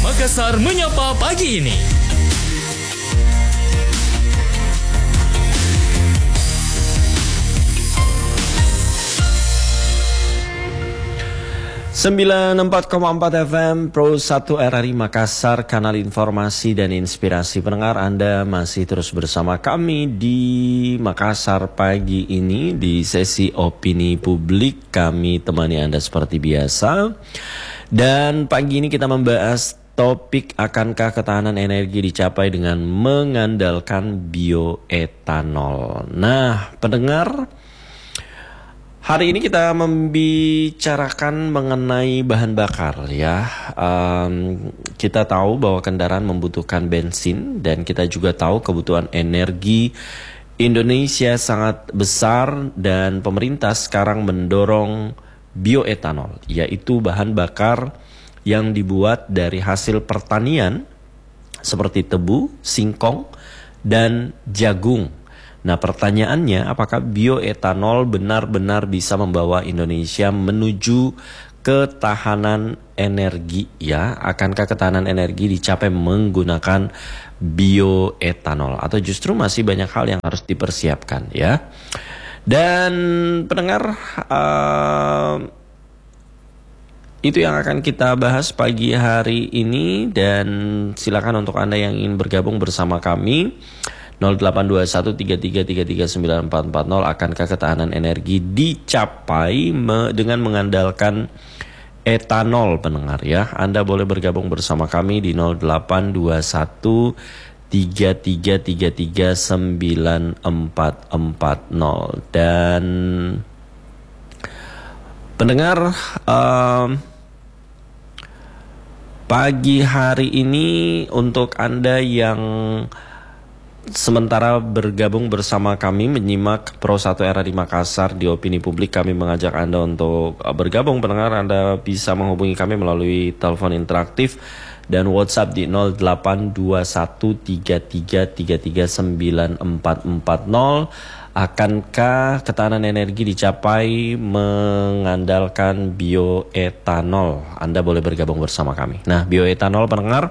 Makassar Menyapa Pagi ini. Sembilan 94,4 FM Pro 1 RRI Makassar, kanal informasi dan inspirasi. Pendengar, Anda masih terus bersama kami di Makassar pagi ini di sesi opini publik. Kami temani Anda seperti biasa. Dan pagi ini kita membahas topik, akankah ketahanan energi dicapai dengan mengandalkan bioetanol. Nah, pendengar, hari ini kita membicarakan mengenai bahan bakar ya. Kita tahu bahwa kendaraan membutuhkan bensin dan kita juga tahu kebutuhan energi Indonesia sangat besar dan pemerintah sekarang mendorong bioetanol, yaitu bahan bakar yang dibuat dari hasil pertanian seperti tebu, singkong, dan jagung. Nah, pertanyaannya, apakah bioetanol benar-benar bisa membawa Indonesia menuju ketahanan energi ya? Akankah ketahanan energi dicapai menggunakan bioetanol atau justru masih banyak hal yang harus dipersiapkan ya? Dan pendengar, itu yang akan kita bahas pagi hari ini, dan silakan untuk Anda yang ingin bergabung bersama kami 082133339440. Akankah ketahanan energi dicapai dengan mengandalkan etanol, pendengar ya? Anda boleh bergabung bersama kami di 082133339440. Dan pendengar, pagi hari ini untuk Anda yang sementara bergabung bersama kami menyimak Pro 1 RRI Makassar di Opini Publik, kami mengajak Anda untuk bergabung. Pendengar, Anda bisa menghubungi kami melalui telepon interaktif dan WhatsApp di 082133339440. Akankah ketahanan energi dicapai mengandalkan bioetanol? Anda boleh bergabung bersama kami. Nah, bioetanol, pendengar,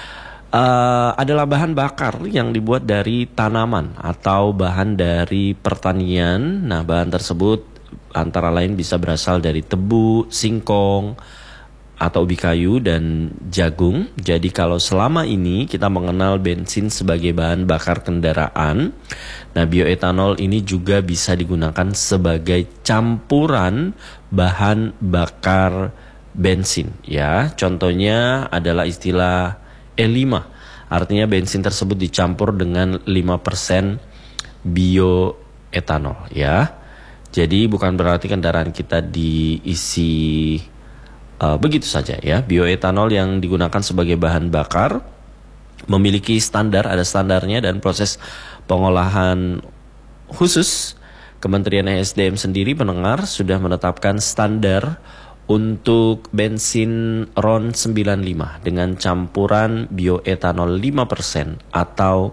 adalah bahan bakar yang dibuat dari tanaman atau bahan dari pertanian. Nah, bahan tersebut antara lain bisa berasal dari tebu, singkong, atau ubi kayu dan jagung. Jadi kalau selama ini kita mengenal bensin sebagai bahan bakar kendaraan, nah bioetanol ini juga bisa digunakan sebagai campuran bahan bakar bensin ya. Contohnya adalah istilah E5, artinya bensin tersebut dicampur dengan 5% bioetanol ya. Jadi bukan berarti kendaraan kita diisi begitu saja ya. Bioetanol yang digunakan sebagai bahan bakar memiliki standar, ada standarnya dan proses pengolahan khusus. Kementerian ESDM sendiri, pendengar, sudah menetapkan standar untuk bensin RON 95 dengan campuran bioetanol 5% atau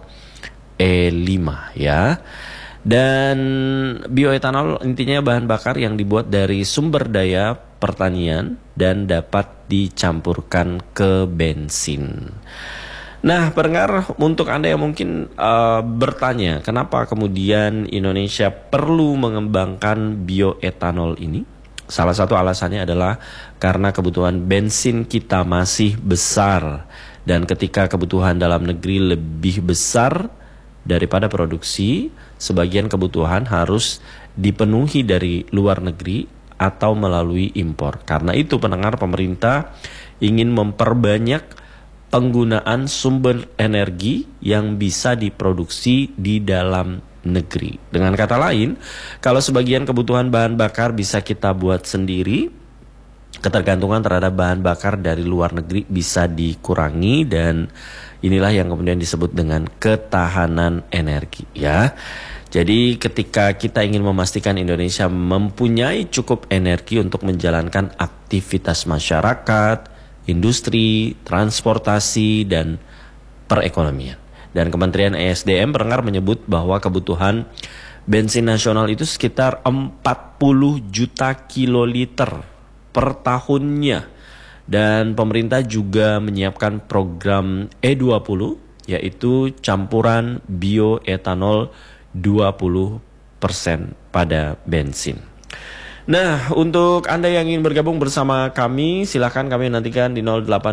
E5 ya. Dan bioetanol intinya bahan bakar yang dibuat dari sumber daya pertanian dan dapat dicampurkan ke bensin. Nah, pendengar, untuk Anda yang mungkin bertanya kenapa kemudian Indonesia perlu mengembangkan bioetanol ini? Salah satu alasannya adalah karena kebutuhan bensin kita masih besar. Dan ketika kebutuhan dalam negeri lebih besar daripada produksi, sebagian kebutuhan harus dipenuhi dari luar negeri atau melalui impor. Karena itu, pendengar, pemerintah ingin memperbanyak penggunaan sumber energi yang bisa diproduksi di dalam negeri. Dengan kata lain, kalau sebagian kebutuhan bahan bakar bisa kita buat sendiri, ketergantungan terhadap bahan bakar dari luar negeri bisa dikurangi, dan inilah yang kemudian disebut dengan ketahanan energi ya. Jadi ketika kita ingin memastikan Indonesia mempunyai cukup energi untuk menjalankan aktivitas masyarakat, industri, transportasi, dan perekonomian. Dan Kementerian ESDM pendengar menyebut bahwa kebutuhan bensin nasional itu sekitar 40 juta kiloliter per tahunnya. Dan pemerintah juga menyiapkan program E20, yaitu campuran bioetanol 20% pada bensin. Nah, untuk Anda yang ingin bergabung bersama kami, silakan kami nantikan di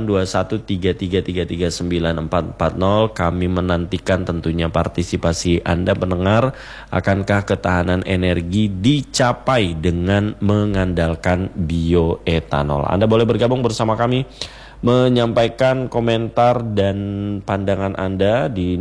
082133339440. Kami menantikan tentunya partisipasi Anda pendengar. Akankah ketahanan energi dicapai dengan mengandalkan bioetanol? Anda boleh bergabung bersama kami, menyampaikan komentar dan pandangan Anda di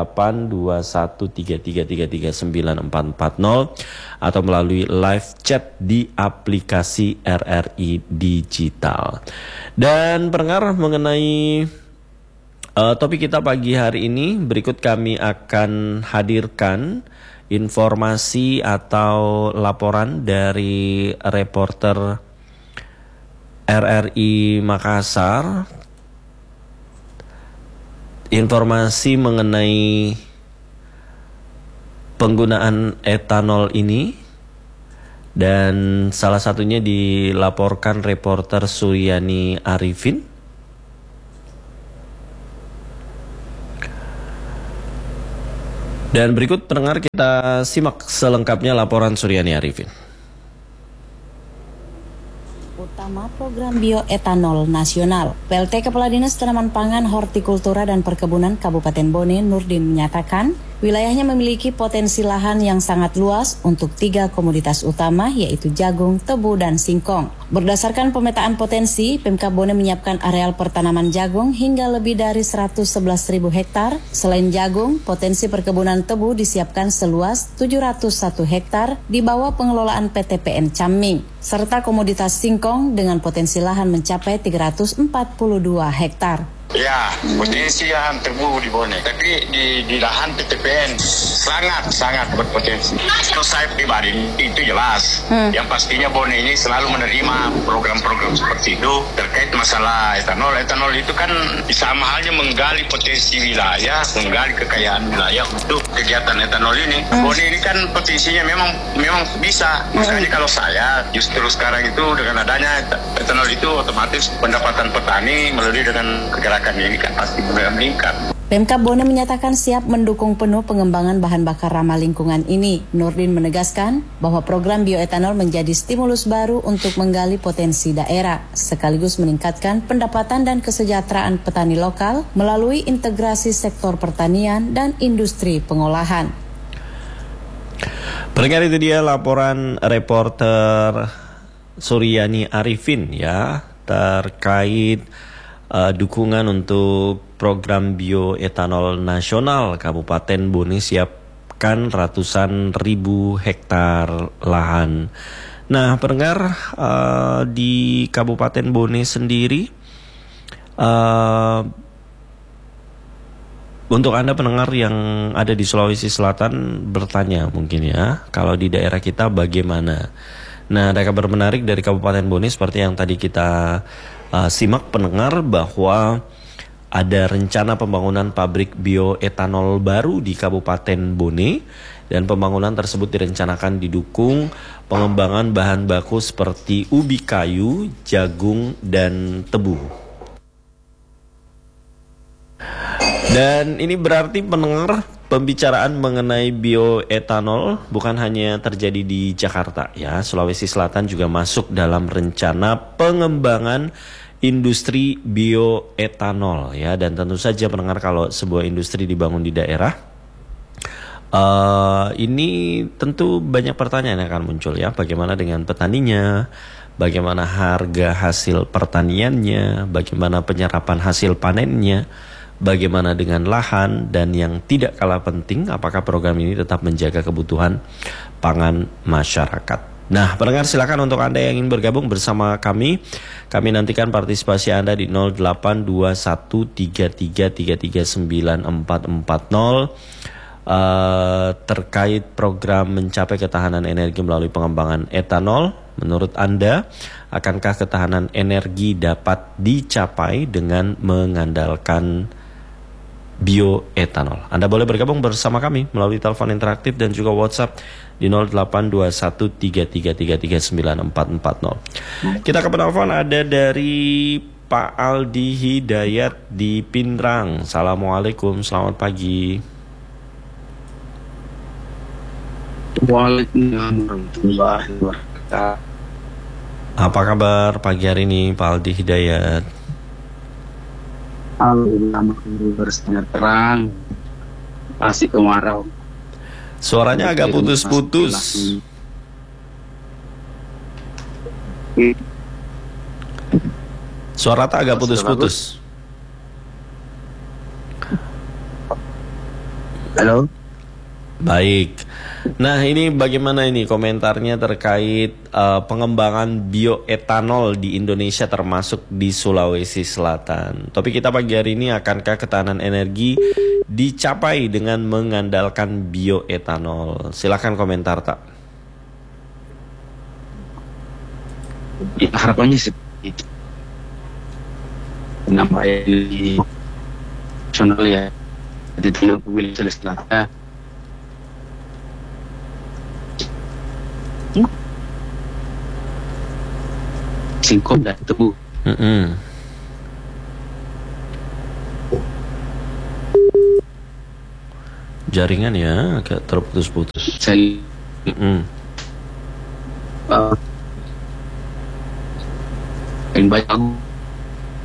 082133339440 atau melalui live chat di aplikasi RRI Digital. Dan pendengar, mengenai topik kita pagi hari ini, berikut kami akan hadirkan informasi atau laporan dari reporter RRI Makassar, informasi mengenai penggunaan etanol ini, dan salah satunya dilaporkan reporter Suryani Arifin. Dan berikut pendengar, kita simak selengkapnya laporan Suryani Arifin. Utama Program Bioetanol Nasional. PLT Kepala Dinas Tanaman Pangan, Hortikultura dan Perkebunan Kabupaten Bone, Nurdin, menyatakan wilayahnya memiliki potensi lahan yang sangat luas untuk 3 komoditas utama, yaitu jagung, tebu, dan singkong. Berdasarkan pemetaan potensi, Pemkab Bone menyiapkan areal pertanaman jagung hingga lebih dari 111.000 hektar. Selain jagung, potensi perkebunan tebu disiapkan seluas 701 hektar di bawah pengelolaan PT PN Camming, serta komoditas singkong dengan potensi lahan mencapai 342 hektar. Ya, potensi lahan tebu di Bone, tapi di lahan PTPN sangat berpotensi. Kalau saya pribadi itu jelas, yang pastinya Bone ini selalu menerima program-program seperti itu terkait masalah etanol. Etanol itu kan sama halnya menggali potensi wilayah, menggali kekayaan wilayah untuk kegiatan etanol ini. Bone ini kan potensinya memang bisa. Makanya kalau saya justru sekarang itu dengan adanya etanol itu otomatis pendapatan petani melalui dengan kegerakan ini kan pasti meningkat. Pemkab Bone menyatakan siap mendukung penuh pengembangan bahan bakar ramah lingkungan ini. Nurdin menegaskan bahwa program bioetanol menjadi stimulus baru untuk menggali potensi daerah, sekaligus meningkatkan pendapatan dan kesejahteraan petani lokal melalui integrasi sektor pertanian dan industri pengolahan. Pendengar, itu dia laporan reporter Suryani Arifin ya, terkait dukungan untuk program bioetanol nasional. Kabupaten Bone siapkan ratusan ribu hektar lahan. Nah, pendengar, di Kabupaten Bone sendiri, untuk Anda pendengar yang ada di Sulawesi Selatan bertanya mungkin ya, kalau di daerah kita bagaimana? Nah, ada kabar menarik dari Kabupaten Bone seperti yang tadi kita simak pendengar, bahwa ada rencana pembangunan pabrik bioetanol baru di Kabupaten Bone, dan pembangunan tersebut direncanakan didukung pengembangan bahan baku seperti ubi kayu, jagung, dan tebu. Dan ini berarti pendengar, pembicaraan mengenai bioetanol bukan hanya terjadi di Jakarta ya. Sulawesi Selatan juga masuk dalam rencana pengembangan industri bioetanol ya. Dan tentu saja pendengar, kalau sebuah industri dibangun di daerah, ini tentu banyak pertanyaan yang akan muncul ya. Bagaimana dengan petaninya? Bagaimana harga hasil pertaniannya? Bagaimana penyerapan hasil panennya? Bagaimana dengan lahan? Dan yang tidak kalah penting, apakah program ini tetap menjaga kebutuhan pangan masyarakat? Nah, pendengar, silakan untuk Anda yang ingin bergabung bersama kami. Kami nantikan partisipasi Anda di 082133339440 terkait program mencapai ketahanan energi melalui pengembangan etanol. Menurut Anda, akankah ketahanan energi dapat dicapai dengan mengandalkan bioetanol? Anda boleh bergabung bersama kami melalui telepon interaktif dan juga WhatsApp di 082133339440. Kita ke penelpon, ada dari Pak Aldi Hidayat di Pindrang. Assalamualaikum, selamat pagi. Waalaikumsalam warahmatullahi wabarakatuh. Apa kabar pagi hari ini Pak Aldi Hidayat? Alhamdulillah bersinar terang, masih kemarau. Suaranya agak putus-putus. Suara tak agak putus-putus. Halo. Baik. Nah, ini bagaimana ini komentarnya terkait pengembangan bioetanol di Indonesia termasuk di Sulawesi Selatan. Topik kita pagi hari ini, akankah ketahanan energi dicapai dengan mengandalkan bioetanol? Silakan komentar tak. Ya, harapannya seperti itu. Kenapa ini nasional ya? Jadi tidak pilih Selatan. Singkong dan tebu. Jaringan ya agak terputus-putus. Saya yang banyak